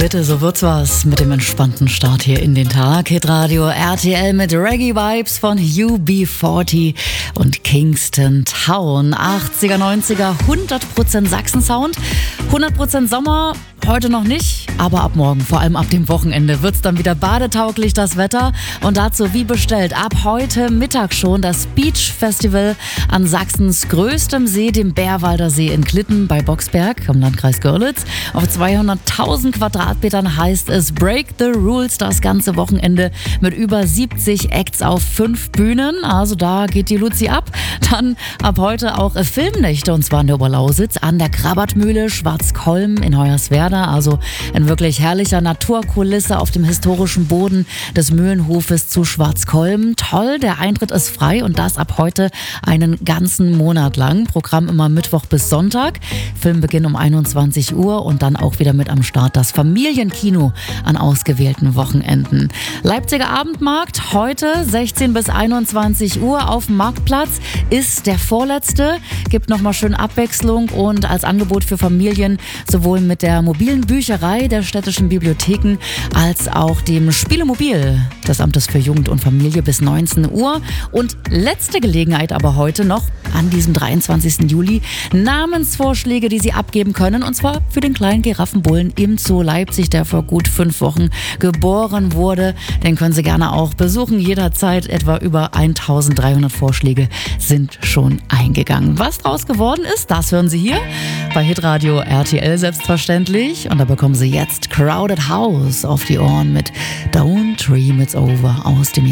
bitte, so wird's was mit dem entspannten Start hier in den Tag. Hitradio RTL mit Reggae-Vibes von UB40 und Kingston Town. 80er, 90er, 100% Sachsen-Sound, 100% Sommer. Heute noch nicht, aber ab morgen, vor allem ab dem Wochenende, wird's dann wieder badetauglich, das Wetter. Und dazu, wie bestellt, ab heute Mittag schon das Beach Festival an Sachsens größtem See, dem Bärwalder See in Klitten bei Boxberg im Landkreis Görlitz. Auf 200.000 Quadratmetern heißt es Break the Rules, das ganze Wochenende mit über 70 Acts auf 5 Bühnen. Also da geht die Luzi ab. Dann ab heute auch Filmnächte, und zwar in der Oberlausitz, an der Krabbertmühle, Schwarzkolm in Hoyerswerda. Also in wirklich herrlicher Naturkulisse auf dem historischen Boden des Mühlenhofes zu Schwarzkolm. Toll, der Eintritt ist frei und das ab heute einen ganzen Monat lang. Programm immer Mittwoch bis Sonntag. Filmbeginn um 21 Uhr und dann auch wieder mit am Start das Familienkino an ausgewählten Wochenenden. Leipziger Abendmarkt heute 16 bis 21 Uhr auf dem Marktplatz ist der vorletzte. Gibt nochmal schön Abwechslung und als Angebot für Familien sowohl mit der mobilen Bücherei der städtischen Bibliotheken als auch dem Spielemobil des Amtes für Jugend und Familie bis 19 Uhr. Und letzte Gelegenheit aber heute noch an diesem 23. Juli Namensvorschläge, die Sie abgeben können, und zwar für den kleinen Giraffenbullen im Zoo Leipzig, der vor gut 5 Wochen geboren wurde. Den können Sie gerne auch besuchen, jederzeit. Etwa über 1300 Vorschläge sind schon eingegangen. Was draus geworden ist, das hören Sie hier bei Hitradio RTL selbstverständlich. Und da bekommen Sie jetzt Crowded House auf die Ohren mit Don't Dream It's Over aus dem